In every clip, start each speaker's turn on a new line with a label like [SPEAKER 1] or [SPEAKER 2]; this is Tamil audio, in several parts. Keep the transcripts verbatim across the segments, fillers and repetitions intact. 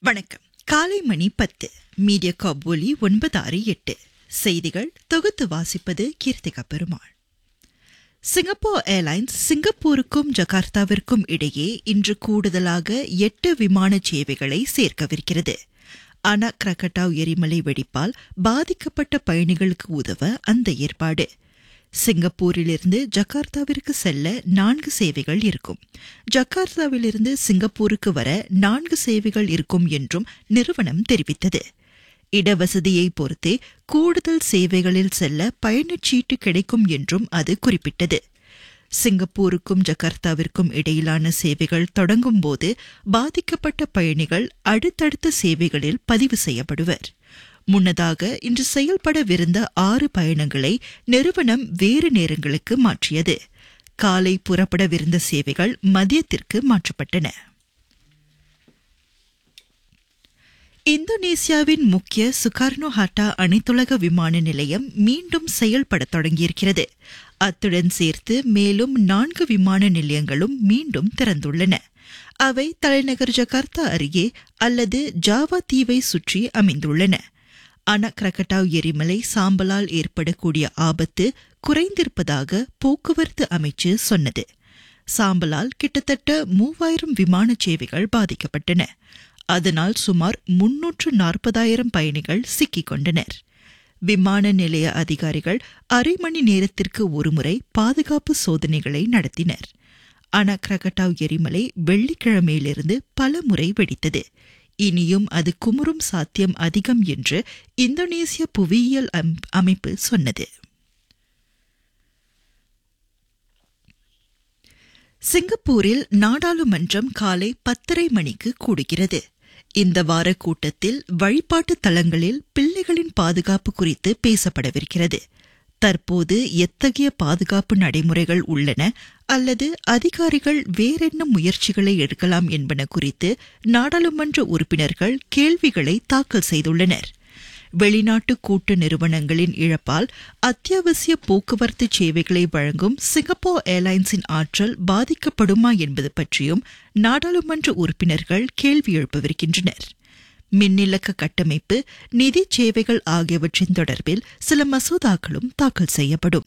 [SPEAKER 1] வணக்கம். காலை மணி பத்து. மீடியா காப் ஒலி ஒன்பது ஆறு எட்டு. செய்திகள் தொகுத்து வாசிப்பது கீர்த்திகா பெருமாள். சிங்கப்பூர் ஏர்லைன்ஸ் சிங்கப்பூருக்கும் ஜகார்த்தாவிற்கும் இடையே இன்று கூடுதலாக எட்டு விமான சேவைகளை சேர்க்கவிருக்கிறது. அனாக் கிரகட்டாவ் எரிமலை வெடிப்பால் பாதிக்கப்பட்ட பயணிகளுக்கு உதவ அந்த ஏற்பாடு. சிங்கப்பூரிலிருந்து ஜகார்த்தாவிற்கு செல்ல நான்கு சேவைகள் இருக்கும். ஜகார்த்தாவிலிருந்து சிங்கப்பூருக்கு வர நான்கு சேவைகள் இருக்கும் என்றும் நிறுவனம் தெரிவித்தது. இடவசதியை பொறுத்தே கூடுதல் சேவைகளில் செல்ல பயணச்சீட்டு கிடைக்கும் என்றும் அது குறிப்பிட்டது. சிங்கப்பூருக்கும் ஜகார்த்தாவிற்கும் இடையிலான சேவைகள் தொடங்கும் போது பாதிக்கப்பட்ட பயணிகள் அடுத்தடுத்த சேவைகளில் பதிவு செய்யப்படுவர். முன்னதாக இன்று செயல்படவிருந்த ஆறு பயணங்களை நிறுவனம் வேறு நேரங்களுக்கு மாற்றியது. காலை புறப்படவிருந்த சேவைகள் மதியத்திற்கு மாற்றப்பட்டன. இந்தோனேசியாவின் முக்கிய சுகார்னோ ஹாட்டா அனைத்துலக விமான நிலையம் மீண்டும் செயல்பட தொடங்கியிருக்கிறது. அத்துடன் சேர்த்து மேலும் நான்கு விமான நிலையங்களும் மீண்டும் திறந்துள்ளன. அவை தலைநகர் ஜகார்த்தா அருகே அல்லது ஜாவா தீவை சுற்றி அமைந்துள்ளன. அனாக் கிரகட்டாவ் எரிமலை சாம்பலால் ஏற்படக்கூடிய ஆபத்து குறைந்திருப்பதாக போக்குவரத்து அமைச்சு சொன்னது. சாம்பலால் கிட்டத்தட்ட மூவாயிரம் விமான சேவைகள் பாதிக்கப்பட்டன. அதனால் சுமார் முன்னூற்று நாற்பதாயிரம் பயணிகள் சிக்கிக் கொண்டனர். விமான நிலைய அதிகாரிகள் அரை மணி நேரத்திற்கு ஒருமுறை பாதுகாப்பு சோதனைகளை நடத்தினர். அனாக் கிரகட்டாவ் எரிமலை வெள்ளிக்கிழமையிலிருந்து பல முறை வெடித்தது. இனியும் அது குமுறும் சாத்தியம் அதிகம் என்று இந்தோனேசிய புவியியல் அமைப்பு சொன்னது. சிங்கப்பூரில் நாடாளுமன்றம் காலை பத்தரை மணிக்கு கூடுகிறது. இந்த வார கூட்டத்தில் வழிபாட்டு தலங்களில் பிள்ளைகளின் பாதுகாப்பு குறித்து பேசப்படவிருக்கிறது. தற்போது எத்தகைய பாதுகாப்பு நடைமுறைகள் உள்ளன அல்லது அதிகாரிகள் வேறென்ன முயற்சிகளை எடுக்கலாம் என்பன குறித்து நாடாளுமன்ற உறுப்பினர்கள் கேள்விகளை தாக்கல் செய்துள்ளனர். வெளிநாட்டு கூட்டு நிறுவனங்களின் இழப்பால் அத்தியாவசிய போக்குவரத்து சேவைகளை வழங்கும் சிங்கப்பூர் ஏர்லைன்ஸின் ஆற்றல் பாதிக்கப்படுமா என்பது பற்றியும் நாடாளுமன்ற உறுப்பினர்கள் கேள்வி எழுப்பவிருக்கின்றனர். மின்னிலக்க கட்டமைப்பு, நிதி சேவைகள் ஆகியவற்றின் தொடர்பில் சில மசோதாக்களும் தாக்கல் செய்யப்படும்.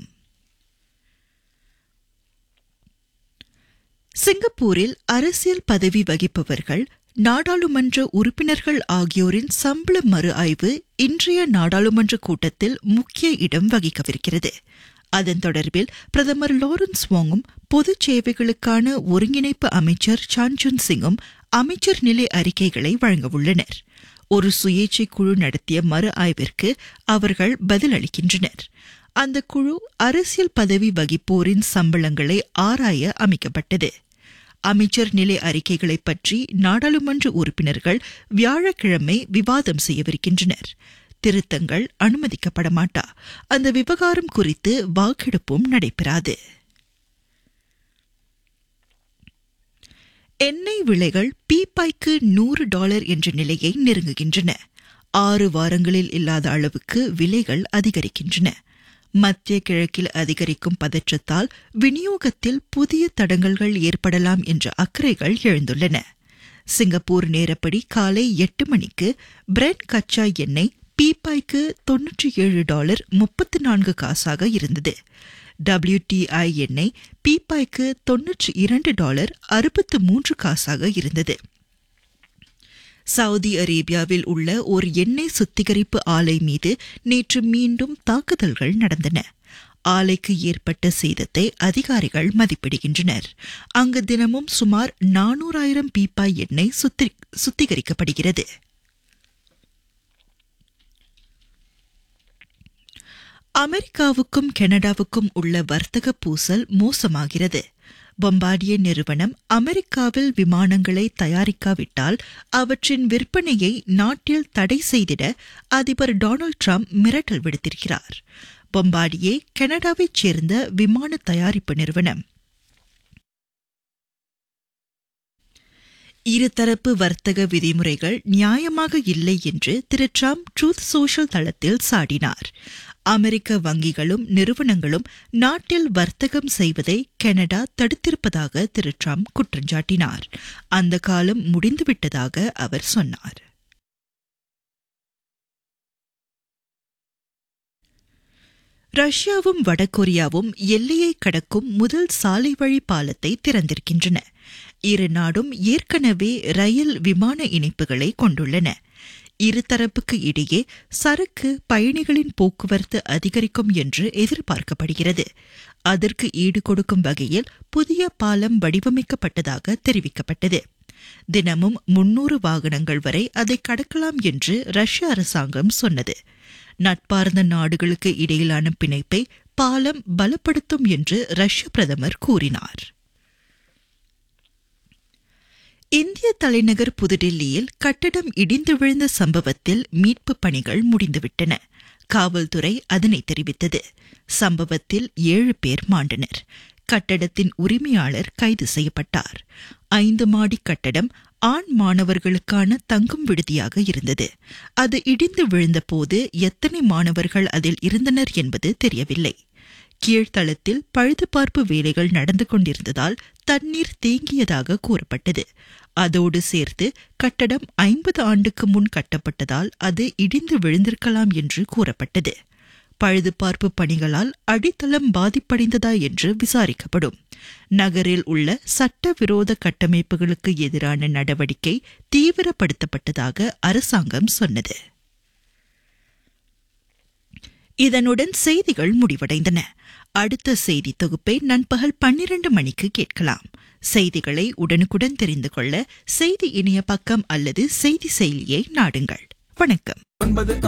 [SPEAKER 1] சிங்கப்பூரில் அரசியல் பதவி வகிப்பவர்கள், நாடாளுமன்ற உறுப்பினர்கள் ஆகியோரின் சம்பள மறு ஆய்வு இன்றைய நாடாளுமன்ற கூட்டத்தில் முக்கிய இடம் வகிக்கவிருக்கிறது. அதன் தொடர்பில் பிரதமர் லாரன்ஸ் வாங்கும் பொது சேவைகளுக்கான ஒருங்கிணைப்பு அமைச்சர் சான்சுன் சிங்கும் அமைச்சர் நிலை அறிக்கைகளை வழங்கவுள்ளனர். ஒரு சுயேட்சை குழு நடத்திய மறு ஆய்விற்கு அவர்கள் பதிலளிக்கின்றனர். அந்த குழு அரசியல் பதவி வகிப்போரின் சம்பளங்களை ஆராய அமைக்கப்பட்டது. அமைச்சர் நிலை அறிக்கைகளை பற்றி நாடாளுமன்ற உறுப்பினர்கள் வியாழக்கிழமை விவாதம் செய்யவிருக்கின்றனர். திருத்தங்கள் அனுமதிக்கப்பட மாட்டா. அந்த விவகாரம் குறித்து வாக்கெடுப்பும் நடைபெறாது. எண்ணெய் விலைகள் பீப்பாய்க்கு நூறு டாலர் என்ற நிலையை நெருங்குகின்றன. ஆறு வாரங்களில் இல்லாத அளவுக்கு விலைகள் அதிகரிக்கின்றன. மத்திய கிழக்கில் அதிகரிக்கும் பதற்றத்தால் விநியோகத்தில் புதிய தடங்கல்கள் ஏற்படலாம் என்ற அக்கறைகள் எழுந்துள்ளன. சிங்கப்பூர் நேரப்படி காலை எட்டு மணிக்கு பிரெண்ட் கச்சா எண்ணெய் பீப்பாய்க்கு தொன்னூற்றி ஏழு டாலர் முப்பத்தி நான்கு காசாக இருந்தது. டபிள்யூடிஐ எண்ணெய் பீப்பாய்க்கு தொன்னூற்றி இரண்டு டாலர் அறுபத்து மூன்று காசாக இருந்தது. சவுதி அரேபியாவில் உள்ள ஒரு எண்ணெய் சுத்திகரிப்பு ஆலை மீது நேற்று மீண்டும் தாக்குதல்கள் நடந்தன. ஆலைக்கு ஏற்பட்ட சேதத்தை அதிகாரிகள் மதிப்பிடுகின்றனர். அங்கு தினமும் சுமார் நானூறாயிரம் பீப்பாய் எண்ணெய் சுத்திகரிக்கப்படுகிறது. அமெரிக்காவுக்கும் கனடாவுக்கும் உள்ள வர்த்தக பூசல் மோசமாகிறது. பொம்பார்டியே நிறுவனம் அமெரிக்காவில் விமானங்களை தயாரிக்காவிட்டால் அவற்றின் விற்பனையை நாட்டில் தடை செய்திட அதிபர் டொனால்ட் ட்ரம்ப் மிரட்டல் விடுத்திருக்கிறார். பொம்பார்டியே கனடாவைச் சேர்ந்த விமான தயாரிப்பு நிறுவனம். இருதரப்பு வர்த்தக விதிமுறைகள் நியாயமாக இல்லை என்று திரு ட்ரம்ப் ட்ரூத் சோஷியல் தளத்தில் சாடினார். அமெரிக்க வங்கிகளும் நிறுவனங்களும் நாட்டில் வர்த்தகம் செய்வதை கனடா தடுத்திருப்பதாக திரு ட்ரம்ப் குற்றஞ்சாட்டினார். அந்த காலம் முடிந்துவிட்டதாக அவர் சொன்னார். ரஷ்யாவும் வடகொரியாவும் எல்லையை கடக்கும் முதல் சாலை வழி பாலத்தை திறந்திருக்கின்றன. இரு நாடும் ஏற்கனவே ரயில் விமான இணைப்புகளை கொண்டுள்ளன. இருதரப்புக்கு இடையே சரக்கு பயணிகளின் போக்குவரத்து அதிகரிக்கும் என்று எதிர்பார்க்கப்படுகிறது. அதற்கு ஈடு கொடுக்கும் வகையில் புதிய பாலம் வடிவமைக்கப்பட்டதாக தெரிவிக்கப்பட்டது. தினமும் முன்னூறு வாகனங்கள் வரை அதை கடக்கலாம் என்று ரஷ்ய அரசாங்கம் சொன்னது. நட்பார்ந்த நாடுகளுக்கு இடையிலான பிணைப்பை பாலம் பலப்படுத்தும் என்று ரஷ்ய பிரதமர் கூறினார். இந்திய தலைநகர் புதுடில்லியில் கட்டடம் இடிந்து விழுந்த சம்பவத்தில் மீட்பு பணிகள் முடிந்துவிட்டன. காவல்துறை அதனை தெரிவித்தது. சம்பவத்தில் ஏழு பேர் மாண்டனர். கட்டடத்தின் உரிமையாளர் கைது செய்யப்பட்டார். ஐந்து மாடி கட்டடம் ஆண் மாணவர்களுக்கான தங்கும் விடுதியாக இருந்தது. அது இடிந்து விழுந்தபோது எத்தனை மாணவர்கள் அதில் இருந்தனர் என்பது தெரியவில்லை. கீழ்த்தளத்தில் பழுதுபார்ப்பு வேலைகள் நடந்து கொண்டிருந்ததால் தண்ணீர் தேங்கியதாக கூறப்பட்டது. அதோடு சேர்த்து கட்டடம் ஐம்பது ஆண்டுக்கு முன் கட்டப்பட்டதால் அது இடிந்து விழுந்திருக்கலாம் என்று கூறப்பட்டது. பழுதுபார்ப்பு பணிகளால் அடித்தளம் பாதிப்படைந்ததா என்று விசாரிக்கப்படும். நகரில் உள்ள சட்டவிரோத கட்டமைப்புகளுக்கு எதிரான நடவடிக்கை தீவிரப்படுத்தப்பட்டதாக அரசாங்கம் சொன்னது. இதனுடன் செய்திகள் முடிவடைந்தன. அடுத்த செய்தி தொகுப்பை நண்பகல் பன்னிரண்டு மணிக்கு கேட்கலாம். செய்திகளை உடனுக்குடன் தெரிந்து கொள்ள செய்தி இணைய பக்கம் அல்லது செய்தி செயலியை நாடுங்கள். வணக்கம்.